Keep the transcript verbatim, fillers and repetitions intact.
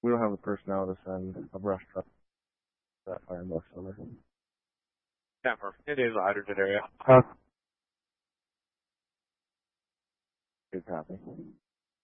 We don't have the personnel to send a brush truck to that fire most summer. Yeah, perfect. It is a hydrogen area. Uh, Good copy.